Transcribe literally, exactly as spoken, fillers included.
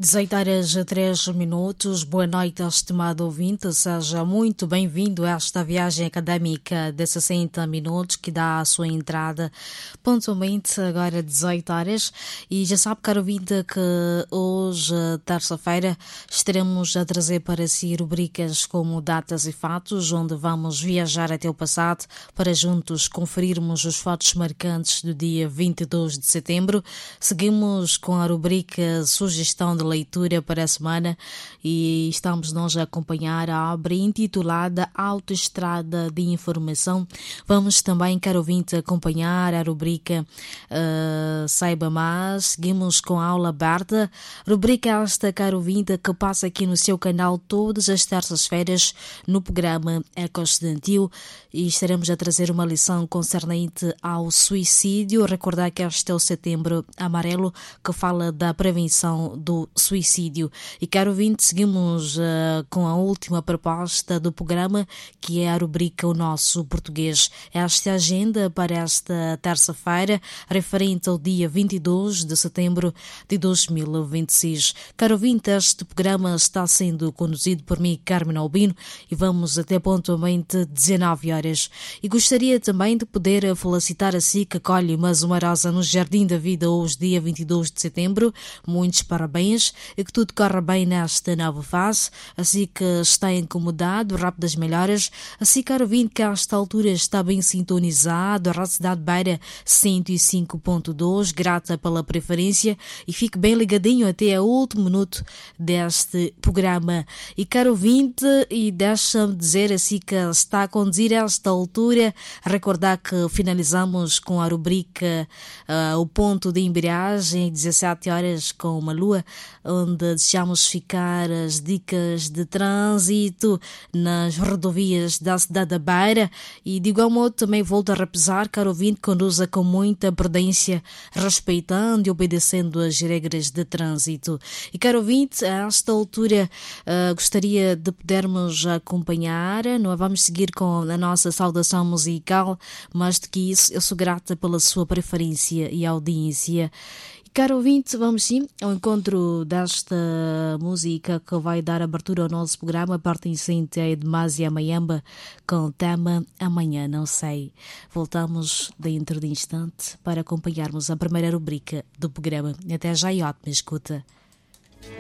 dezoito horas a três minutos. Boa noite, estimado ouvinte. Seja muito bem-vindo a esta viagem académica de sessenta minutos que dá a sua entrada pontualmente agora dezoito horas. E já sabe, caro ouvinte, que hoje, terça-feira, estaremos a trazer para si rubricas como Datas e Fatos, onde vamos viajar até o passado para juntos conferirmos os fatos marcantes do dia vinte e dois de setembro. Seguimos com a rubrica Sugestão de Leitura para a semana e estamos nós a acompanhar a obra intitulada Autoestrada de Informação. Vamos também, caro ouvinte, acompanhar a rubrica uh, Saiba Mais. Seguimos com a aula aberta, rubrica esta, caro ouvinte, que passa aqui no seu canal todas as terças-feiras no programa Eco Estudantil, e estaremos a trazer uma lição concernente ao suicídio. Recordar que este é o Setembro Amarelo, que fala da prevenção do suicídio. E, caro ouvinte, seguimos uh, com a última proposta do programa, que é a rubrica O Nosso Português. Esta é a agenda para esta terça-feira, referente ao dia vinte e dois de setembro de dois mil e vinte e seis. Caro ouvinte, este programa está sendo conduzido por mim, Carmen Albino, e vamos até pontualmente dezenove horas. E gostaria também de poder felicitar a si que colhe mais uma rosa no Jardim da Vida hoje, dia vinte e dois de setembro. Muitos parabéns e que tudo corra bem nesta nova fase. Assim que está incomodado, rápidas melhoras. Assim, caro ouvinte, que a esta altura está bem sintonizado, a Rádio Cidade Beira cento e cinco ponto dois, grata pela preferência, e fique bem ligadinho até o último minuto deste programa. E, caro ouvinte, e deixa-me dizer assim que está a conduzir a esta altura, recordar que finalizamos com a rubrica uh, O Ponto de Embreagem, dezessete horas com uma lua, onde deixamos ficar as dicas de trânsito nas rodovias da cidade da Beira. E de igual modo também volto a repisar, caro ouvinte, conduza com muita prudência, respeitando e obedecendo as regras de trânsito. E, caro ouvinte, a esta altura uh, gostaria de podermos acompanhar, não vamos seguir com a nossa saudação musical, mas de que isso eu sou grata pela sua preferência e audiência. Caro ouvinte, vamos sim ao encontro desta música que vai dar abertura ao nosso programa, pertencente a Edmásia Mayamba, com o tema Amanhã Não Sei. Voltamos dentro de instante para acompanharmos a primeira rubrica do programa. Até já e ótima escuta.